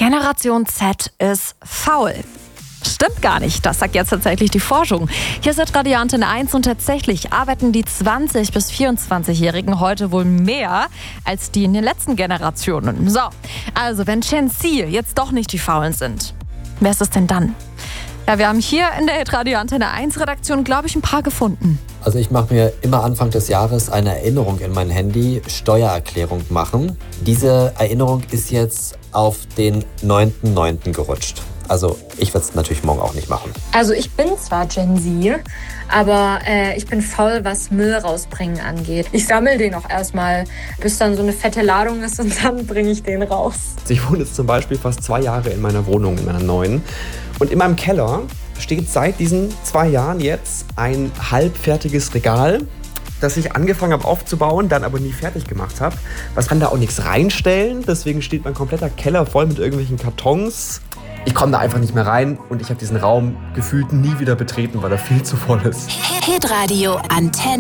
Generation Z ist faul. Stimmt gar nicht, das sagt jetzt tatsächlich die Forschung. Hier ist Radio Antenne 1 und tatsächlich arbeiten die 20- bis 24-Jährigen heute wohl mehr als die in den letzten Generationen. So, also wenn Gen Z jetzt doch nicht die Faulen sind, wer ist es denn dann? Ja, wir haben hier in der Radio Antenne 1 Redaktion, glaube ich, ein paar gefunden. Also ich mache mir immer Anfang des Jahres eine Erinnerung in mein Handy, Steuererklärung machen. Diese Erinnerung ist jetzt auf den 9.9. gerutscht. Also ich werde es natürlich morgen auch nicht machen. Also ich bin zwar Gen Z, aber ich bin faul, was Müll rausbringen angeht. Ich sammle den auch erstmal, bis dann so eine fette Ladung ist und dann bringe ich den raus. Ich wohne jetzt zum Beispiel fast 2 Jahre in meiner Wohnung, in meiner neuen. Und in meinem Keller steht seit diesen 2 Jahren jetzt ein halbfertiges Regal, das ich angefangen habe aufzubauen, dann aber nie fertig gemacht habe. Man kann da auch nichts reinstellen, deswegen steht mein kompletter Keller voll mit irgendwelchen Kartons. Ich komme da einfach nicht mehr rein und ich habe diesen Raum gefühlt nie wieder betreten, weil er viel zu voll ist. Hitradio Antenne.